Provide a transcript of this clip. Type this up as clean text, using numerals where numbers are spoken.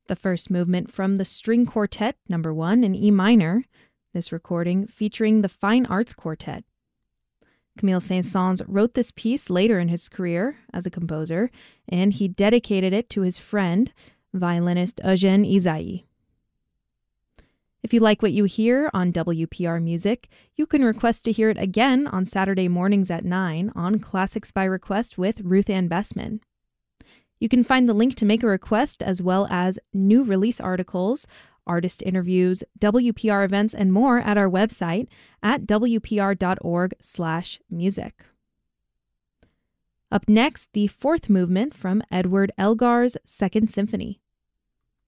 The first movement from the String Quartet No. 1 in E minor, this recording featuring the Fine Arts Quartet. Camille Saint-Saëns wrote this piece later in his career as a composer, and he dedicated it to his friend, violinist Eugène Ysaÿe. If you like what you hear on WPR Music, you can request to hear it again on Saturday mornings at 9 on Classics by Request with Ruth Ann Bessman. You can find the link to make a request as well as new release articles, artist interviews, WPR events, and more at our website at wpr.org/music. Up next, the fourth movement from Edward Elgar's Second Symphony.